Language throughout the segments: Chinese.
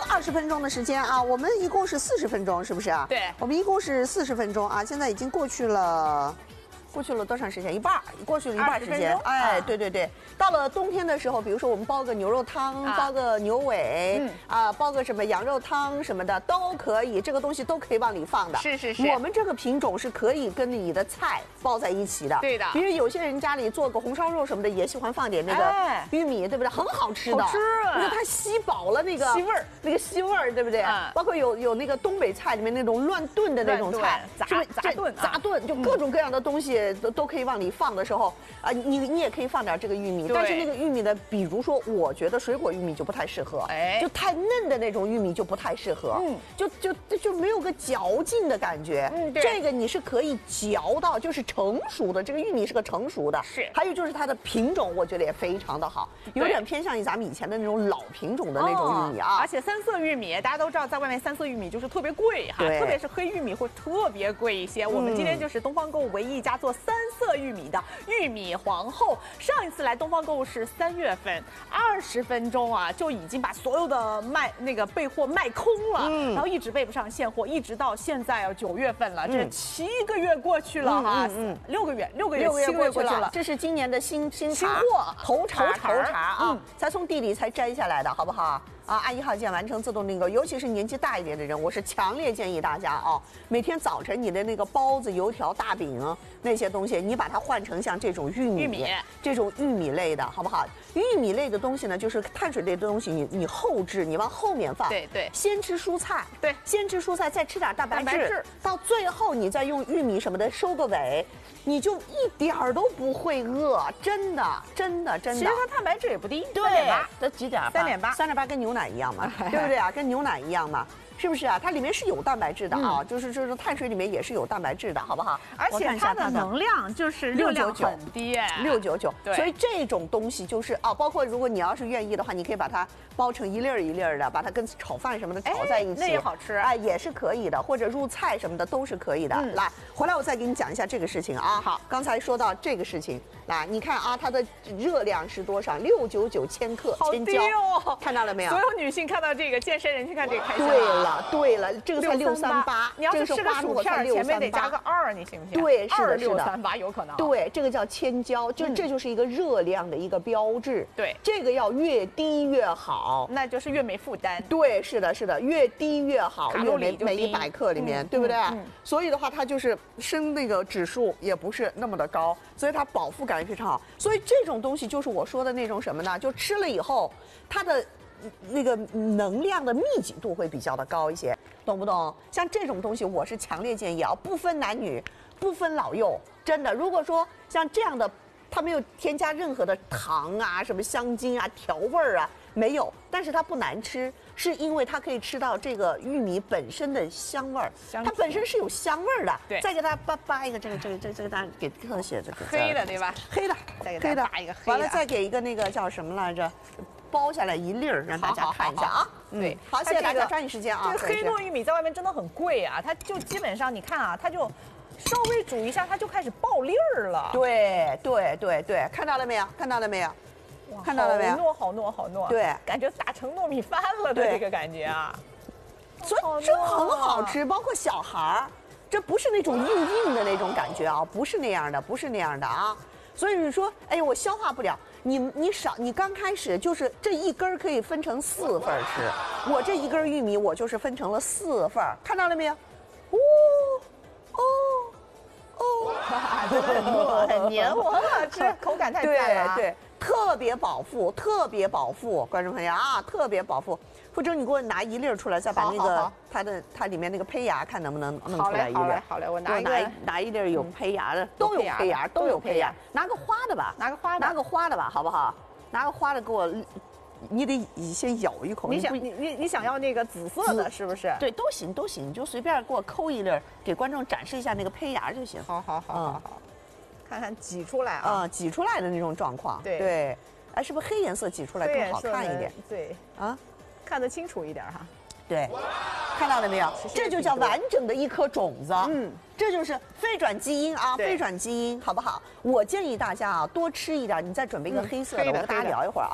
20分钟的时间啊，我们一共是40分钟，是不是啊？ 对， 我们一共是40分钟啊，现在已经过去了多长时间？一半，过去了一半时间。哎，对对对，到了冬天的时候，比如说我们煲个牛肉汤，煲个牛尾，煲个什么羊肉汤什么的都可以，这个东西都可以往里放的。 是是是， 我们这个品种是可以跟你的菜包在一起的。 对的， 比如有些人家里做个红烧肉什么的，也喜欢放点那个玉米，对不对？很好吃的， 好吃， 因为它吸饱了那个吸味儿， 那个吸味儿，对不对？包括有那个东北菜里面那种乱炖的那种菜，杂炖，就各种各样的东西都可以往里放的时候啊，你也可以放点这个玉米，但是那个玉米呢，比如说我觉得水果玉米就不太适合，就太嫩的那种玉米就不太适合，就没有个嚼劲的感觉。这个你是可以嚼到，就是成熟的，这个玉米是个成熟的。 是， 还有就是它的品种，我觉得也非常的好，有点偏向于咱们以前的那种老品种的那种玉米啊。 而且三色玉米，大家都知道，在外面三色玉米就是特别贵哈，特别是黑玉米会特别贵一些。我们今天就是东方购物唯一一家做三色玉米的玉米皇后。上一次来东方购物是3月份，20分钟啊就已经把所有的备货卖空了，然后一直备不上现货，一直到现在啊9月份了，这7个月过去了哈，6个月7个月过去了， 这是今年的新货头茬啊，才从地里才摘下来的，好不好？啊，按1号键完成自动订购，尤其是年纪大一点的人，我是强烈建议大家啊，每天早晨你的那个包子、油条、大饼那些东西，你把它换成像这种玉米这种玉米类的，好不好？玉米类的东西呢，就是碳水类的东西，你后置，你往后面放， 对， 先吃蔬菜， 对， 先吃蔬菜，再吃点蛋白质，到最后你再用玉米什么的收个尾。你就一点儿都不会饿，真的。其实它碳白质也不低， 对，这几点？3.8跟牛奶一样嘛，对不对啊？跟牛奶一样嘛。是不是啊？它里面是有蛋白质的啊，就是碳水里面也是有蛋白质的，好不好？ 而且它的能量就是热量很低 ，699。所以这种东西就是啊，包括如果你要是愿意的话，你可以把它包成一粒儿一粒儿的，把它跟炒饭什么的炒在一起， 那也好吃啊，也是可以的，或者入菜什么的都是可以的。来，回来我再给你讲一下这个事情啊。 好， 刚才说到这个事情，来，你看啊，它的热量是多少？699千克， 千焦哦， 看到了没有？ 所有女性看到这个，健身人去看这个开心。 对了，这个才638， 你要是吃个薯片，前面得加个2，你信不信？ 对，是的 ，2638有可能。 对，这个叫千焦，这就是一个热量的一个标志。 对， 这个要越低越好， 那就是越没负担。 对，是的，越低越好， 卡路里每100克里面，对不对？所以的话，它就是升那个指数也不是那么的高，所以它饱腹感也非常好。所以这种东西就是我说的那种什么呢？就吃了以后，它的那个能量的密集度会比较的高一些，懂不懂？像这种东西，我是强烈建议啊，不分男女，不分老幼，真的。如果说像这样的，它没有添加任何的糖啊、什么香精啊、调味儿啊，没有，但是它不难吃，是因为它可以吃到这个玉米本身的香味儿，它本身是有香味儿的。 对， 再给它扒一个这个，大家给特写这个黑的，对吧？ 黑的， 再给它扒一个黑的， 完了再给一个那个叫什么来着？包下来一粒儿，让大家看一下啊。 对， 好，谢谢大家，抓紧时间啊。 这个黑糯玉米在外面真的很贵啊，它就基本上你看啊，它就稍微煮一下，它就开始爆粒儿了。 对，看到了没有？看到了没有？ 好糯。 对， 感觉打成糯米饭了的这个感觉啊。 所以真很好吃，包括小孩儿，这不是那种硬的那种感觉啊，不是那样的啊。所以你说，哎，我消化不了。你刚开始就是这一根可以分成4份吃，我这一根玉米我就是分成了4份，看到了没有？ 真的很糯，很黏糊，很好吃，口感太赞了。 对，特别饱腹，观众朋友啊，特别饱腹。傅征，你给我拿一粒出来，再把那个它里面那个胚芽看能不能弄出来一粒。 好嘞，我拿一粒有胚芽的，都有胚芽，拿个花的吧，好不好？拿个花的给我。你得先咬一口。 你想要那个紫色的，是不是？ 对，都行，你就随便给我抠一粒，给观众展示一下那个胚芽就行。 好，看看挤出来啊， 挤出来的那种状况。对，哎，是不是黑颜色挤出来更好看一点？ 对啊，看得清楚一点哈。 对，看到了没有？这就叫完整的一颗种子。这就是非转基因啊，非转基因，好不好？我建议大家啊，多吃一点。你再准备一个黑色的，我跟大家聊一会儿啊。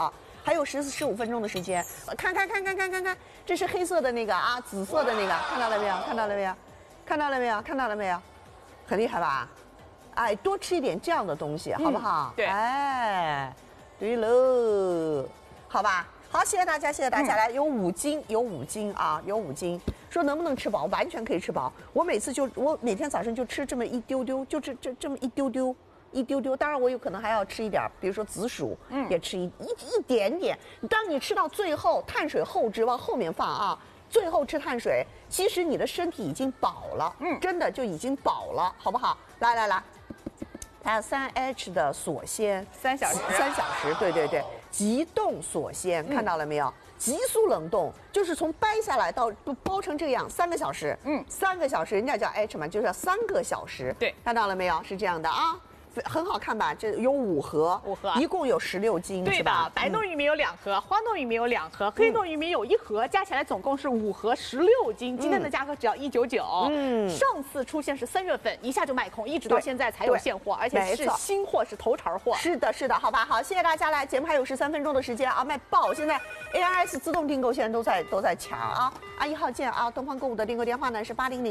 还有15分钟的时间。看，这是黑色的那个啊，紫色的那个，看到了没有？看到了没有？看到了没有？看到了没有？很厉害吧？哎，多吃一点这样的东西，好不好？ 对， 哎，对喽，好吧。好，谢谢大家，谢谢大家。来，有5斤啊，有5斤。说能不能吃饱？完全可以吃饱。我每天早上就吃这么一丢丢，就这么一丢丢。当然，我有可能还要吃一点，比如说紫薯，也吃一点点。当你吃到最后，碳水后肢往后面放啊。最后吃碳水，其实你的身体已经饱了，真的就已经饱了，好不好？来，还有3H 的锁鲜 ，3小时， 对，急冻锁鲜，看到了没有？急速冷冻，就是从掰下来到包成这样，3个小时，3个小时，人家叫 H 嘛，就是要3个小时， 对， 看到了没有？是这样的啊。很好看吧？这有5盒，一共有16斤， 对的。白糯玉米有2盒，花糯玉米有2盒，黑糯玉米有1盒，加起来总共是5盒16斤。今天的价格只要199。上次出现是3月份，一下就卖空，一直到现在才有现货，而且是新货，是头茬货。 是的，好吧，好，谢谢大家。来，节目还有13分钟的时间啊，卖爆！现在 ARS 自动订购现在都在抢啊！1号键啊，东方购物的订购电话呢是800。